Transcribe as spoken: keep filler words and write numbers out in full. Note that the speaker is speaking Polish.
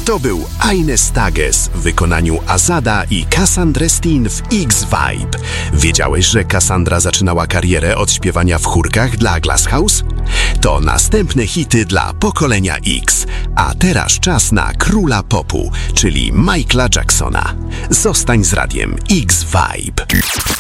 To był Eine Stages w wykonaniu Azada i Cassandra Steen w X-Vibe. Wiedziałeś, że Cassandra zaczynała karierę od śpiewania w chórkach dla Glass House? To następne hity dla pokolenia X. A teraz czas na króla popu, czyli Michaela Jacksona. Zostań z radiem X-Vibe.